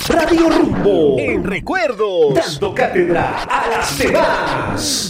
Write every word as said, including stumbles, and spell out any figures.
Radio Rumbo, en recuerdos, dando cátedra a las demás.